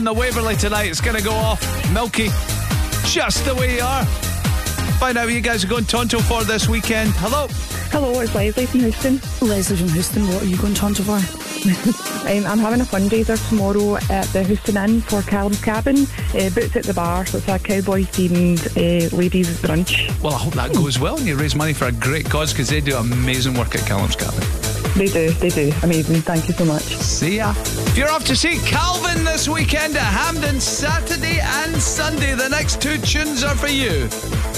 The Waverley tonight, it's going to go off. Milky, just the way you are. Find out what you guys are going Tonto for this weekend. Hello. Hello, it's Leslie from Houston. Leslie from Houston, what are you going Tonto for? I'm having a fundraiser tomorrow at the Houston Inn for Callum's Cabin. Boots at the bar, so it's a cowboy-themed ladies' brunch. Well, I hope that goes well and you raise money for a great cause, because they do amazing work at Callum's Cabin. They do. Amazing. Thank you so much. See ya. If you're off to see Calvin this weekend at Hampden, Saturday and Sunday, the next two tunes are for you.